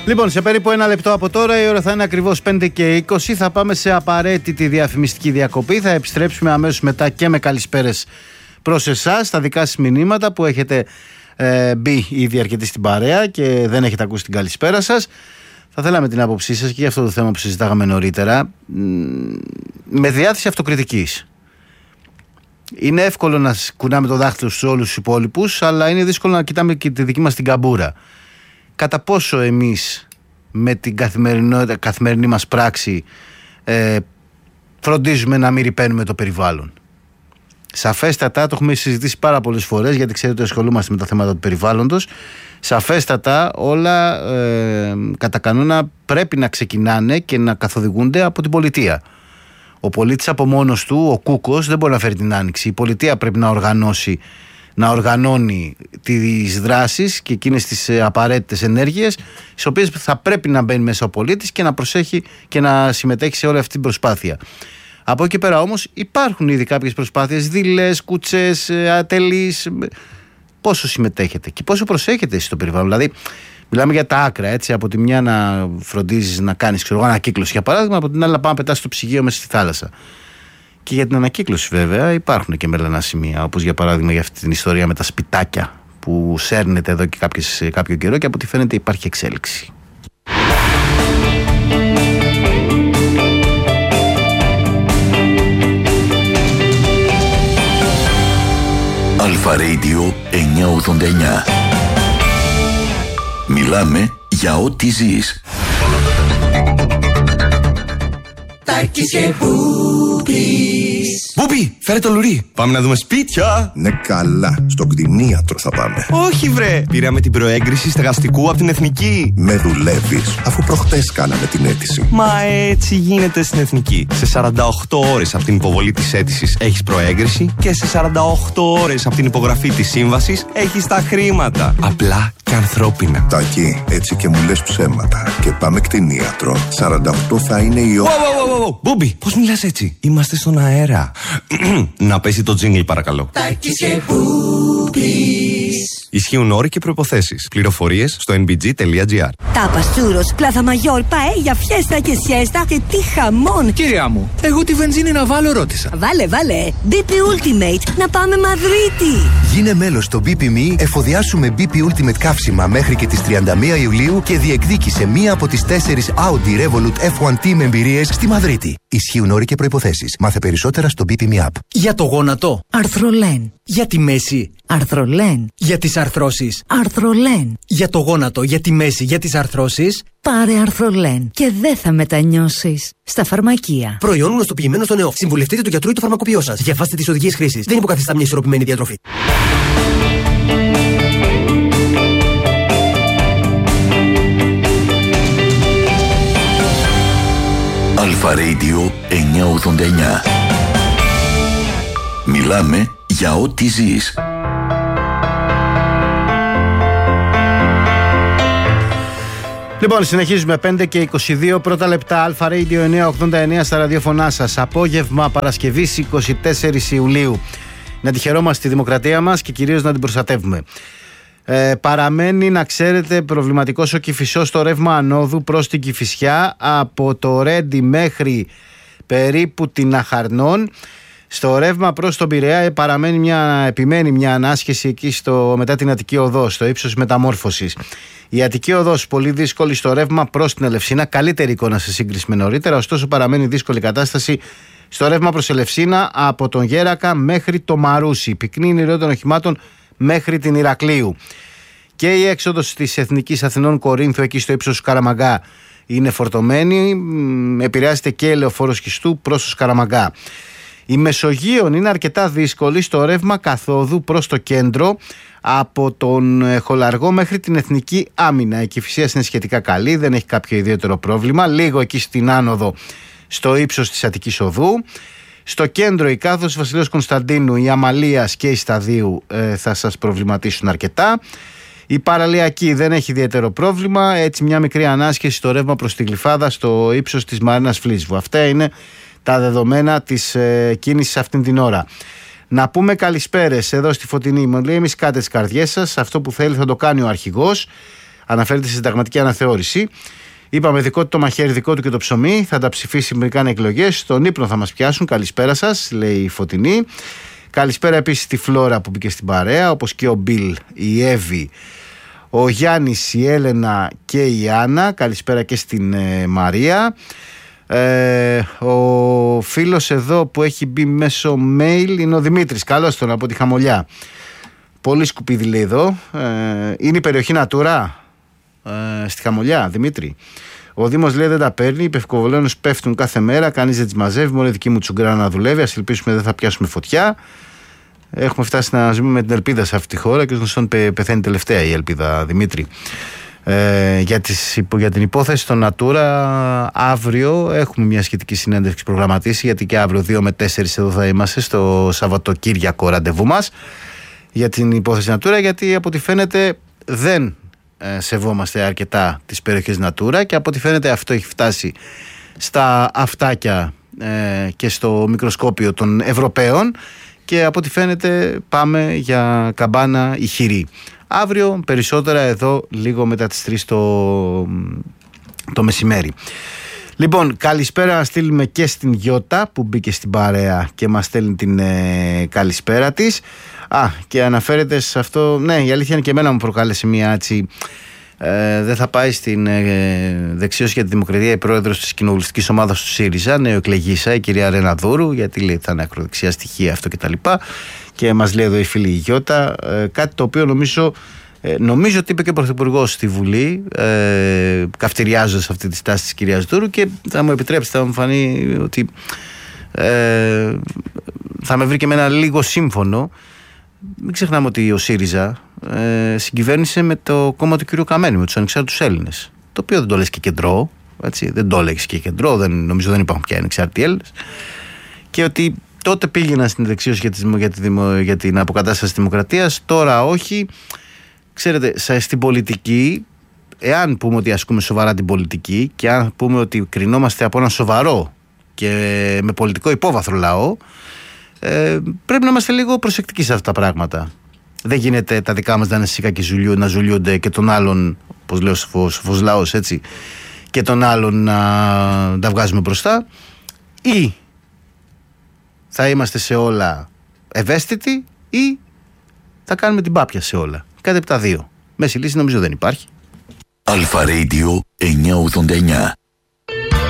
Λοιπόν, σε περίπου ένα λεπτό από τώρα η ώρα θα είναι ακριβώς 5:20. Θα πάμε σε απαραίτητη διαφημιστική διακοπή. Θα επιστρέψουμε αμέσως μετά και με καλησπέρες προς εσάς, τα δικά σας μηνύματα που έχετε μπει ήδη αρκετοί στην παρέα και δεν έχετε ακούσει την καλησπέρα σας. Θα θέλαμε την άποψή σας και για αυτό το θέμα που συζητάγαμε νωρίτερα, με διάθεση αυτοκριτικής. Είναι εύκολο να κουνάμε το δάχτυλο στους όλους τους υπόλοιπους, αλλά είναι δύσκολο να κοιτάμε και τη δική μας την καμπούρα. Κατά πόσο εμείς με την καθημερινή μας πράξη φροντίζουμε να μην ρυπαίνουμε το περιβάλλον. Σαφέστατα, το έχουμε συζητήσει πάρα πολλές φορές, γιατί ξέρετε ότι ασχολούμαστε με τα θέματα του περιβάλλοντος. Σαφέστατα όλα κατά κανόνα πρέπει να ξεκινάνε και να καθοδηγούνται από την πολιτεία. Ο πολίτης από μόνος του, ο κούκος, δεν μπορεί να φέρει την άνοιξη. Η πολιτεία πρέπει να οργανώνει τις δράσεις και εκείνες τις απαραίτητες ενέργειες, στις οποίες θα πρέπει να μπαίνει μέσα ο πολίτης και να προσέχει και να συμμετέχει σε όλη αυτή την προσπάθεια. Από εκεί πέρα όμως υπάρχουν ήδη κάποιες προσπάθειες, δειλές, κουτσές, ατελείς. Πόσο συμμετέχετε και πόσο προσέχετε εσείς στο περιβάλλον? Δηλαδή, μιλάμε για τα άκρα, έτσι. Από τη μια να φροντίζεις να κάνεις ανακύκλωση, για παράδειγμα, από την άλλη να πάμε να πετάς το ψυγείο μέσα στη θάλασσα. Και για την ανακύκλωση, βέβαια, υπάρχουν και μερλανά σημεία, όπως για παράδειγμα για αυτή την ιστορία με τα σπιτάκια που σέρνεται εδώ και κάποιο καιρό και από ό,τι φαίνεται υπάρχει εξέλιξη. Αλφα Radio 989. Μιλάμε για ό,τι ζεις. Τάκης και Μπούπης. Μπούπη, φέρε το λουρί. Πάμε να δούμε σπίτια. Ναι, καλά. Στον κτηνίατρο θα πάμε. Όχι, βρε. Πήραμε την προέγκριση στεγαστικού από την Εθνική. Με δουλεύεις, αφού προχτές κάναμε την αίτηση. Μα έτσι γίνεται στην Εθνική. Σε 48 ώρες από την υποβολή της αίτησης έχεις προέγκριση και σε 48 ώρες από την υπογραφή της σύμβασης έχεις τα χρήματα. Απλά και ανθρώπινα. Τάκη, έτσι και μου λες ψέματα. Και πάμε κτηνίατρο. 48 θα είναι η ώρα. Μπούμπι, πώς μιλάς έτσι? Είμαστε στον αέρα. Να πέσει το τζίνγκλ, παρακαλώ. Τάκης και Μπούπης. Ισχύουν όροι και προϋποθέσεις. Πληροφορίες στο nbg.gr. Τάπα, τσούρος, πλάθα μαγιόρ, παέλια, φιέστα και σιέστα και τι χαμόν. Κυρία μου, εγώ τη βενζίνη να βάλω ρώτησα. Βάλε. BP Ultimate, να πάμε Μαδρίτη. Γίνε μέλος στο BP.me, εφοδιάσουμε BP Ultimate καύσιμα μέχρι και τις 31 Ιουλίου και διεκδίκησε μία από τις 4 Audi Revolut F1 Team εμπειρίες στη Μαδρίτη. Ισχύουν όροι και προϋποθέσεις. Μάθε περισσότερα στο BP.me app. Για το γόνατο, Αρθρολέν. για τη μέση, Αρθρολέν. για τις αρθρώσεις. Αρθρολέν. Για το γόνατο, για τη μέση, για τις αρθρώσεις. Πάρε Αρθρολέν και δεν θα μετανιώσεις. Στα φαρμακεία. Προϊόν γνωστοποιημένο στον ΕΟΦ. Συμβουλευτείτε του γιατρού ή του φαρμακοποιό σας. Διαβάστε τις οδηγίες χρήσης. Δεν υποκαθιστά μια ισορροπημένη διατροφή. Αλφα Radio 989. Μιλάμε για ό,τι ζεις. Λοιπόν, συνεχίζουμε 5:22 πρώτα λεπτά. Αλφα Radio 989 στα ραδιοφωνά σας. Απόγευμα Παρασκευής 24 Ιουλίου. Να τη χαιρόμαστε τη δημοκρατία μας και κυρίως να την προστατεύουμε. Παραμένει, να ξέρετε, προβληματικός ο Κηφισός στο ρεύμα ανόδου προς την Κηφισιά, από το Ρέντι μέχρι περίπου την Αχαρνών. Στο ρεύμα προς τον Πειραιά επιμένει μια ανάσχεση εκεί μετά την Αττική Οδό, στο ύψος μεταμόρφωσης. Η Αττική Οδός πολύ δύσκολη στο ρεύμα προς την Ελευσίνα, καλύτερη εικόνα σε σύγκριση με νωρίτερα, ωστόσο παραμένει δύσκολη κατάσταση στο ρεύμα προς Ελευσίνα από τον Γέρακα μέχρι το Μαρούσι. Πυκνή είναι η ροή των οχημάτων μέχρι την Ηρακλείου. Και η έξοδος της Εθνικής Αθηνών Κορίνθου εκεί στο ύψος του Σκαραμαγκά είναι φορτωμένη. Επηρεάζεται και η λεωφόρος Χιστού προς το Σκαραμαγκά. Η Μεσογείων είναι αρκετά δύσκολη στο ρεύμα καθόδου προς το κέντρο, από τον Χολαργό μέχρι την Εθνική Άμυνα. Η Κηφισίας είναι σχετικά καλή, δεν έχει κάποιο ιδιαίτερο πρόβλημα. Λίγο εκεί στην άνοδο στο ύψος της Αττικής Οδού. Στο κέντρο η κάθοδος Βασιλέως Κωνσταντίνου, η Αμαλίας και η Σταδίου θα σας προβληματίσουν αρκετά. Η Παραλιακή δεν έχει ιδιαίτερο πρόβλημα, έτσι μια μικρή ανάσχεση στο ρεύμα προς τη Γλυφάδα στο ύψος της Μαρίνας Φλίσβου. Αυτά είναι τα δεδομένα της κίνησης αυτήν την ώρα. Να πούμε καλησπέρες εδώ στη Φωτεινή. Μου λέει: εμείς κάτε τις καρδιές σας. Αυτό που θέλει θα το κάνει ο αρχηγός. αναφέρεται στη συνταγματική αναθεώρηση. Είπαμε δικό του το μαχαίρι, δικό του και το ψωμί. Θα τα ψηφίσει πριν καν εκλογές. Στον ύπνο θα μας πιάσουν. Καλησπέρα σας, λέει η Φωτεινή. Καλησπέρα επίσης στη Φλόρα που μπήκε στην παρέα, όπως και ο Μπιλ, η Εύη, ο Γιάννης, η Έλενα και η Άννα. Καλησπέρα και στην Μαρία. Ο φίλος εδώ που έχει μπει μέσω mail είναι ο Δημήτρης. Καλώς τον, από τη Χαμολιά. Πολύ σκουπίδι λέει εδώ. Είναι η περιοχή Natura στη Χαμολιά, Δημήτρη. Ο Δήμος λέει δεν τα παίρνει. Οι πευκοβολένους πέφτουν κάθε μέρα. Κανείς δεν τις μαζεύει. Μόνο η δική μου τσουγκρά να δουλεύει. Ας ελπίσουμε δεν θα πιάσουμε φωτιά. Έχουμε φτάσει να ζούμε με την ελπίδα σε αυτή τη χώρα και όσον πεθαίνει τελευταία η ελπίδα, Δημήτρη. Για την υπόθεση των Natura, αύριο έχουμε μια σχετική συνέντευξη προγραμματίσει, γιατί και αύριο 2 με 4 εδώ θα είμαστε στο Σαββατοκύριακο ραντεβού μας για την υπόθεση Natura, γιατί από ό,τι φαίνεται δεν σεβόμαστε αρκετά τις περιοχές Natura και από ό,τι φαίνεται αυτό έχει φτάσει στα αυτάκια και στο μικροσκόπιο των Ευρωπαίων και από ό,τι φαίνεται πάμε για καμπάνα ηχηρή. Αύριο περισσότερα εδώ λίγο μετά τις 3 το μεσημέρι. Λοιπόν, καλησπέρα να στείλουμε και στην Γιώτα που μπήκε στην παρέα και μας στέλνει την καλησπέρα της. Και αναφέρεται σε αυτό, ναι, η αλήθεια είναι και εμένα μου προκάλεσε μια έτσι. Δεν θα πάει στην Δεξίωση για τη Δημοκρατία η πρόεδρος της κοινοβουλευτικής ομάδας του ΣΥΡΙΖΑ, νεοεκλεγήσα, η κυρία Ρεναδούρου, γιατί λέει θα είναι ακροδεξιά στοιχεία αυτό κτλ. Και μας λέει εδώ η φίλη Γιώτα κάτι το οποίο νομίζω ότι είπε και ο Πρωθυπουργός στη Βουλή, καυτηριάζοντας αυτή τη στάση της κυρίας Δούρου, και θα μου επιτρέψετε, θα μου φανεί ότι θα με βρει και εμένα λίγο σύμφωνο. Μην ξεχνάμε ότι ο ΣΥΡΙΖΑ συγκυβέρνησε με το κόμμα του κ. Καμένου, με τους ανεξάρτητους Έλληνες. Το οποίο δεν το λες και κεντρό, έτσι, δεν το λέγεις και κεντρό, νομίζω δεν υπάρχουν πια ανεξάρτητοι Έλληνες. Και ότι τότε πήγαιναν στην Δεξίωση για την αποκατάσταση της δημοκρατίας, τώρα όχι. Ξέρετε, στην πολιτική, εάν πούμε ότι ασκούμε σοβαρά την πολιτική και αν πούμε ότι κρινόμαστε από έναν σοβαρό και με πολιτικό υπόβαθρο λαό, πρέπει να είμαστε λίγο προσεκτικοί σε αυτά τα πράγματα. Δεν γίνεται τα δικά μας να είναι σίκα και να ζουλιούνται και τον άλλον, όπως λέω σοφός λαός, έτσι, και τον άλλον να τα βγάζουμε μπροστά, ή θα είμαστε σε όλα ευαίσθητοι ή θα κάνουμε την πάπια σε όλα. Κάτι από τα δύο. Μέση λύση νομίζω δεν υπάρχει. Αλφα Radio 989.